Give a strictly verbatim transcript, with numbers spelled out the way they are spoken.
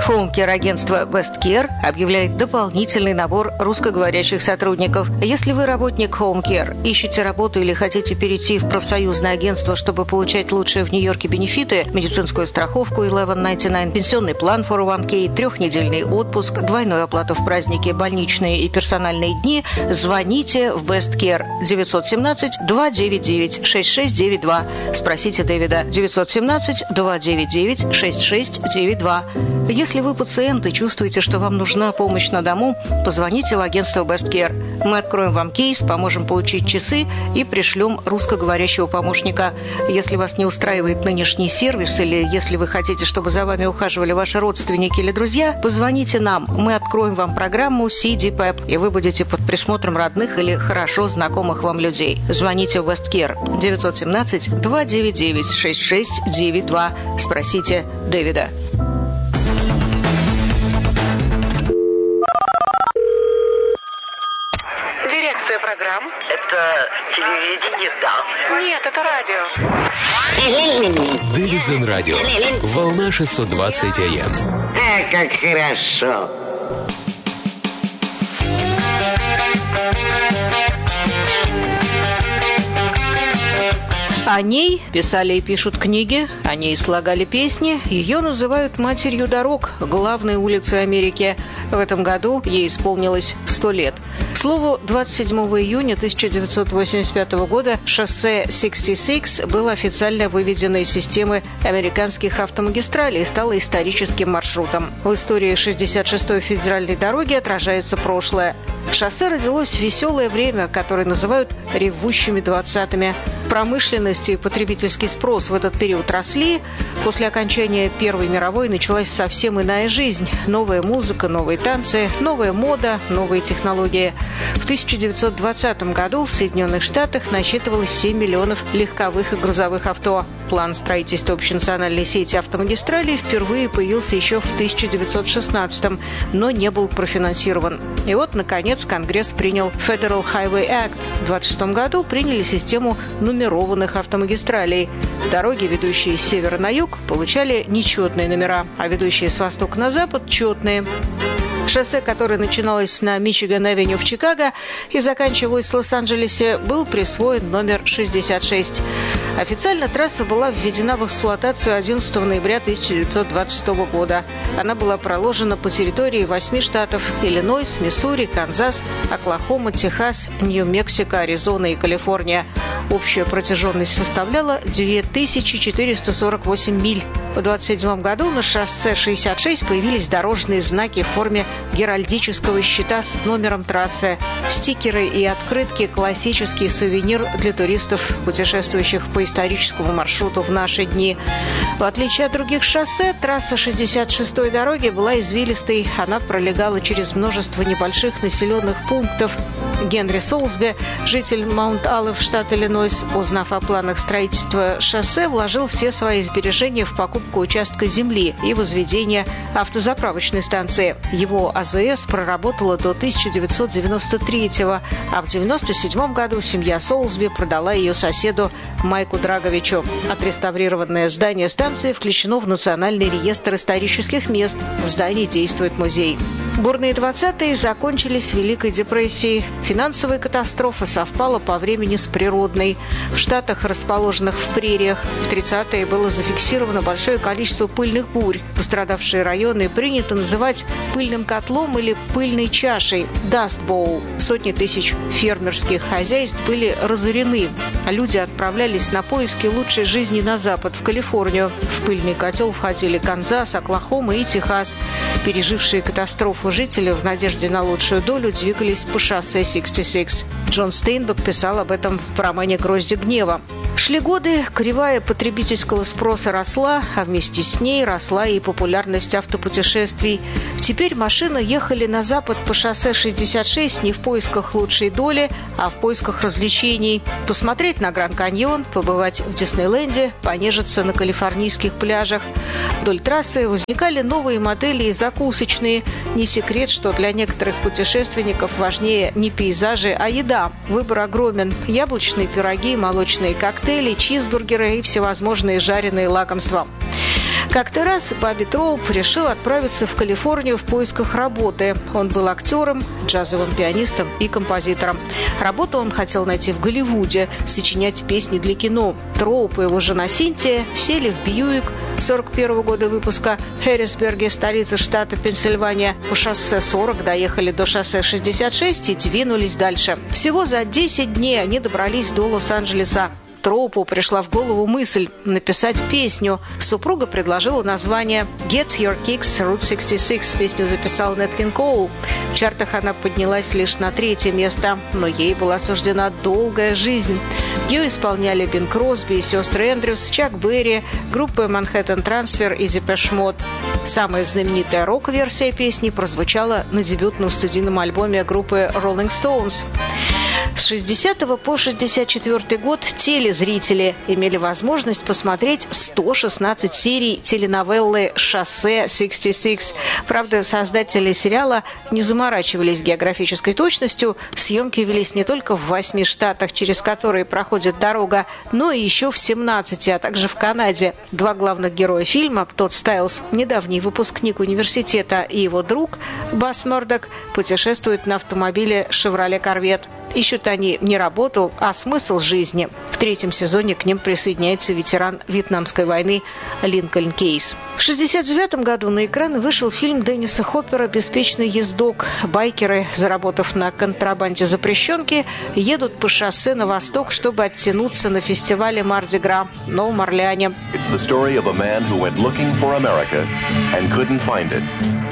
Home-Care агентство Best Care объявляет дополнительный набор русскоговорящих сотрудников. Если вы работник Home-Care, ищете работу или хотите перейти в профсоюзное агентство, чтобы получать лучшие в Нью-Йорке бенефиты, медицинскую страховку eleven ninety-nine, пенсионный план фор о ван кей, трехнедельный отпуск, двойную оплату в праздники, больничные и персональные дни, звоните в Best Care девять один семь два девять девять шесть шесть девять два. Спросите Дэвида девять один семь два девять девять шесть шесть девять два. Если вы пациент и чувствуете, что вам нужна помощь на дому, позвоните в агентство Best Care. Мы откроем вам кейс, поможем получить часы и пришлем русскоговорящего помощника. Если вас не устраивает нынешний сервис или если вы хотите, чтобы за вами ухаживали ваши родственники или друзья, позвоните нам. Мы откроем вам программу си ди пэп, и вы будете под присмотром родных или хорошо знакомых вам людей. Звоните в Best Care девять один семь два девять девять шесть шесть девять два. Спросите Дэвида. Дирекция программ. Это телевидение, да? Нет, это радио. Дэвидсон радио. Волна шестьсот двадцать эй эм. А, как хорошо. О ней писали и пишут книги, о ней слагали песни. Ее называют «Матерью дорог», главной улицей Америки. В этом году ей исполнилось сто лет. К слову, двадцать седьмого июня тысяча девятьсот восемьдесят пятого года шоссе шестьдесят шесть было официально выведено из системы американских автомагистралей и стало историческим маршрутом. В истории шестьдесят шестой федеральной дороги отражается прошлое. Шоссе родилось в веселое время, которое называют «ревущими двадцатыми». Промышленность и потребительский спрос в этот период росли. После окончания Первой мировой началась совсем иная жизнь. Новая музыка, новые танцы, новая мода, новые технологии. В тысяча девятьсот двадцатом году в Соединенных Штатах насчитывалось семь миллионов легковых и грузовых авто. План строительства общенациональной сети автомагистралей впервые появился еще в тысяча девятьсот шестнадцатом, но не был профинансирован. И вот, наконец, Конгресс принял Federal Highway Act. В двадцать шестом году приняли систему нумерованных автомагистралей. Дороги, ведущие с севера на юг, получали нечетные номера, а ведущие с востока на запад – четные. Шоссе, которое начиналось на Мичиган-авеню в Чикаго и заканчивалось в Лос-Анджелесе, был присвоен номер шестьдесят шесть. Официально трасса была введена в эксплуатацию одиннадцатого ноября тысяча девятьсот двадцать шестого года. Она была проложена по территории восьми штатов – Иллинойс, Миссури, Канзас, Оклахома, Техас, Нью-Мексико, Аризона и Калифорния. Общая протяженность составляла две тысячи четыреста сорок восемь миль. В двадцать седьмом году на шоссе шестьдесят шесть появились дорожные знаки в форме геральдического щита с номером трассы, стикеры и открытки – классический сувенир для туристов, путешествующих по историческому маршруту в наши дни. В отличие от других шоссе, трасса шестьдесят шестой дороги была извилистой. Она пролегала через множество небольших населенных пунктов. Генри Солсби, житель Маунт-Аллеф, штат Иллинойс, узнав о планах строительства шоссе, вложил все свои сбережения в покупку участка земли и возведение автозаправочной станции. Его а зэ эс проработала до тысяча девятьсот девяносто третьего, а в девяносто седьмом году семья Солсби продала ее соседу Майку Драговичу. Отреставрированное здание станции включено в Национальный реестр исторических мест. В здании действует музей. Бурные двадцатые закончились Великой депрессией. Финансовая катастрофа совпала по времени с природной. В штатах, расположенных в прериях, в тридцатые было зафиксировано большое количество пыльных бурь. Пострадавшие районы принято называть пыльным котлом или пыльной чашей – Dust Bowl. Сотни тысяч фермерских хозяйств были разорены. Люди отправлялись на поиски лучшей жизни на запад, в Калифорнию. В пыльный котел входили Канзас, Оклахома и Техас. Пережившие катастрофу жители в надежде на лучшую долю двигались по шоссе шестьдесят шесть. Джон Стейнбек писал об этом в романе «Грозди гнева». Шли годы, кривая потребительского спроса росла, а вместе с ней росла и популярность автопутешествий. Теперь машины ехали на запад по шоссе шестьдесят шесть не в поисках лучшей доли, а в поисках развлечений. Посмотреть на Гранд-Каньон, побывать в Диснейленде, понежиться на калифорнийских пляжах. Вдоль трассы возникали новые модели и закусочные. Не секрет, что для некоторых путешественников важнее не пейзажи, а еда. Выбор огромен. Яблочные пироги, молочные коктейли, чизбургеры и всевозможные жареные лакомства. Как-то раз Бобби Троуп решил отправиться в Калифорнию в поисках работы. Он был актером, джазовым пианистом и композитором. Работу он хотел найти в Голливуде, сочинять песни для кино. Троуп и его жена Синтия сели в Бьюик сорок первого года выпуска в Хэррисберге, столице штата Пенсильвания. По шоссе сорок доехали до шоссе шестьдесят шесть и двинулись дальше. Всего за десять дней они добрались до Лос-Анджелеса. Троупу пришла в голову мысль написать песню. Супруга предложила название «Get Your Kicks Route шестьдесят шесть». Песню записал Нэт Кинг Коул. В чартах она поднялась лишь на третье место, но ей была суждена долгая жизнь. Ее исполняли Бин Кросби и сестры Эндрюс, Чак Берри, группы Manhattan Transfer и Депеш Мод. Самая знаменитая рок-версия песни прозвучала на дебютном студийном альбоме группы Rolling Stones. С шестидесятого по шестьдесят четвёртый год телезрители имели возможность посмотреть сто шестнадцать серий теленовеллы «Шоссе шестьдесят шесть». Правда, создатели сериала не заморачивались географической точностью. Съемки велись не только в восьми штатах, через которые проходит дорога, но и еще в семнадцати, а также в Канаде. Два главных героя фильма, Тодд Стайлс, недавний выпускник университета, и его друг Бас Мёрдок, путешествуют на автомобиле «Шевроле Корвет». Ищут они не работу, а смысл жизни. В третьем сезоне к ним присоединяется ветеран Вьетнамской войны Линкольн Кейс. В шестьдесят девятом году на экраны вышел фильм Денниса Хоппера «Беспечный ездок». Байкеры, заработав на контрабанде запрещенки, едут по шоссе на восток, чтобы оттянуться на фестивале Марди Гра в Новом Орлеане.